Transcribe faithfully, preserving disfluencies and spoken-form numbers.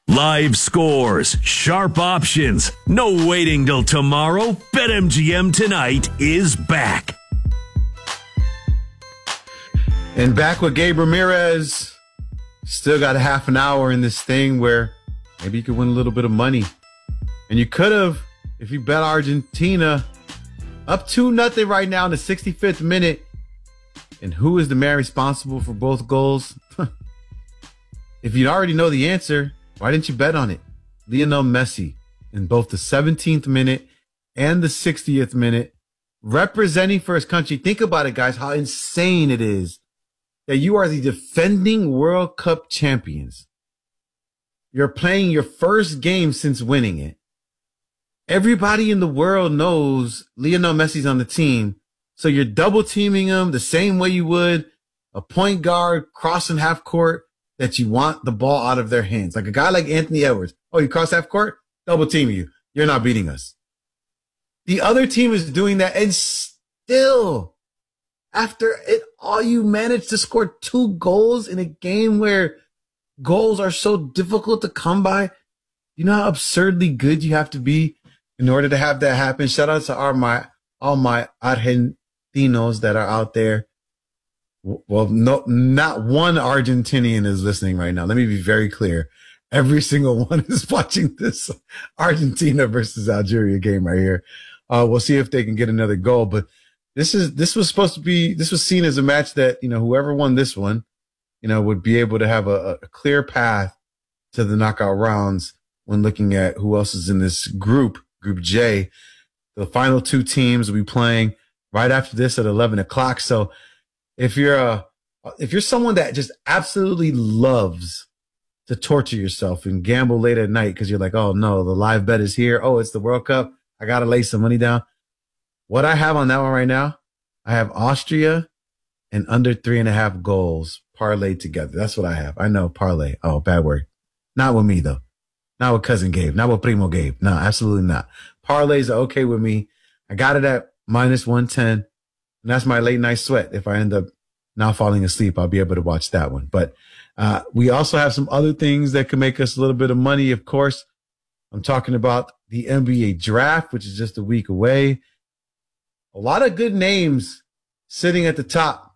Live scores, sharp options, no waiting till tomorrow. BetMGM Tonight is back. And back with Gabe Ramirez. Still got a half an hour in this thing where maybe you could win a little bit of money. And you could have if you bet Argentina. Up two nothing right now in the sixty-fifth minute. And who is the man responsible for both goals? If you already know the answer, why didn't you bet on it? Lionel Messi in both the seventeenth minute and the sixtieth minute, representing for his country. Think about it, guys, how insane it is that you are the defending World Cup champions. You're playing your first game since winning it. Everybody in the world knows Lionel Messi's on the team. So you're double teaming him the same way you would a point guard crossing half court that you want the ball out of their hands. Like a guy like Anthony Edwards. Oh, you cross half court? Double team you. You're not beating us. The other team is doing that, and still, after it all, you managed to score two goals in a game where goals are so difficult to come by. You know how absurdly good you have to be in order to have that happen? Shout out to all my, all my Argentinos that are out there. Well, no, not one Argentinian is listening right now. Let me be very clear. Every single one is watching this Argentina versus Algeria game right here. Uh, we'll see if they can get another goal, but this is, this was supposed to be, this was seen as a match that, you know, whoever won this one, you know, would be able to have a, a clear path to the knockout rounds when looking at who else is in this group, Group J. The final two teams will be playing right after this at eleven o'clock. So, If you're a, if you're someone that just absolutely loves to torture yourself and gamble late at night because you're like, oh no, the live bet is here. Oh, it's the World Cup. I got to lay some money down. What I have on that one right now, I have Austria and under three and a half goals parlayed together. That's what I have. I know parlay. Oh, bad word. Not with me though. Not with cousin Gabe. Not with Primo Gabe. No, absolutely not. Parlays are okay with me. I got it at minus one ten. And that's my late night sweat. If I end up not falling asleep, I'll be able to watch that one. But uh, we also have some other things that can make us a little bit of money. Of course, I'm talking about the N B A draft, which is just a week away. A lot of good names sitting at the top